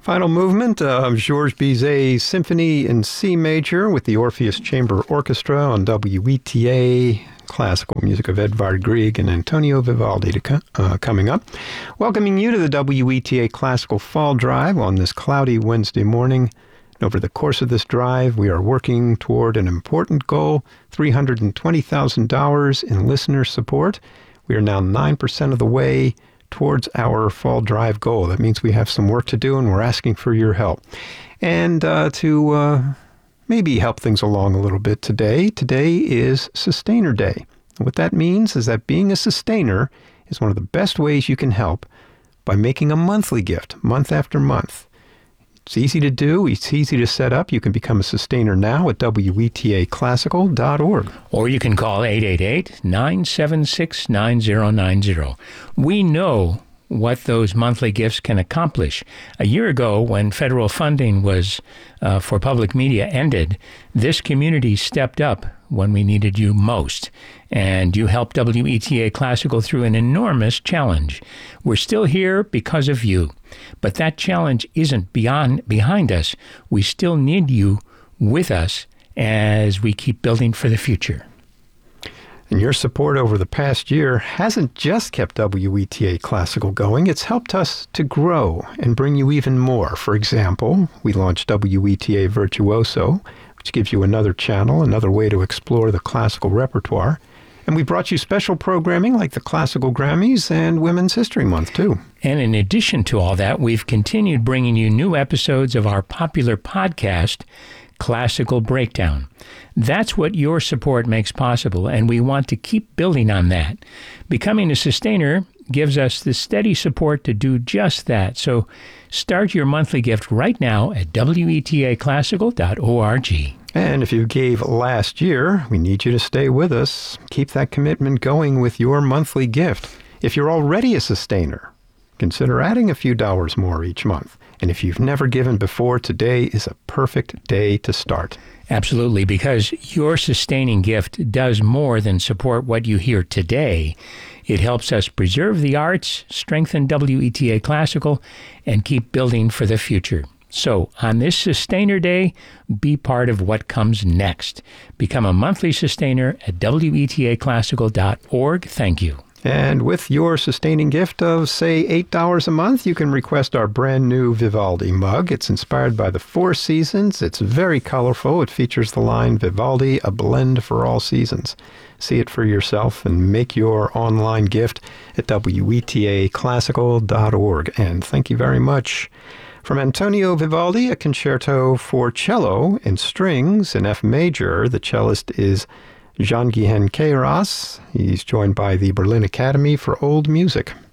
Final movement of Georges Bizet's Symphony in C Major with the Orpheus Chamber Orchestra on WETA, classical music of Edvard Grieg and Antonio Vivaldi coming up. Welcoming you to the WETA Classical Fall Drive on this cloudy Wednesday morning. Over the course of this drive, we are working toward an important goal, $320,000 in listener support. We are now 9% of the way towards our fall drive goal. That means we have some work to do, and we're asking for your help. And to maybe help things along a little bit today is Sustainer Day. And what that means is that being a sustainer is one of the best ways you can help by making a monthly gift, month after month. It's easy to do. It's easy to set up. You can become a sustainer now at WETAclassical.org. Or you can call 888-976-9090. We know what those monthly gifts can accomplish. A year ago, when federal funding was for public media ended, this community stepped up when we needed you most. And you helped WETA Classical through an enormous challenge. We're still here because of you. But that challenge isn't behind us. We still need you with us as we keep building for the future. And your support over the past year hasn't just kept WETA Classical going, it's helped us to grow and bring you even more. For example, we launched WETA Virtuoso, which gives you another channel, another way to explore the classical repertoire. And we brought you special programming like the Classical Grammys and Women's History Month, too. And in addition to all that, we've continued bringing you new episodes of our popular podcast, Classical Breakdown. That's what your support makes possible, and we want to keep building on that. Becoming a sustainer gives us the steady support to do just that. So start your monthly gift right now at WETAclassical.org. And if you gave last year, we need you to stay with us. Keep that commitment going with your monthly gift. If you're already a sustainer, consider adding a few dollars more each month. And if you've never given before, today is a perfect day to start. Absolutely, because your sustaining gift does more than support what you hear today. It helps us preserve the arts, strengthen WETA Classical, and keep building for the future. So, on this Sustainer Day, be part of what comes next. Become a monthly sustainer at WETAclassical.org. Thank you. And with your sustaining gift of, say, $8 a month, you can request our brand new Vivaldi mug. It's inspired by the Four Seasons. It's very colorful. It features the line, Vivaldi, a blend for all seasons. See it for yourself and make your online gift at WETAclassical.org. And thank you very much. From Antonio Vivaldi, a concerto for cello and strings in F major. The cellist is Jean-Guihen Queyras. He's joined by the Berlin Academy for Old Music.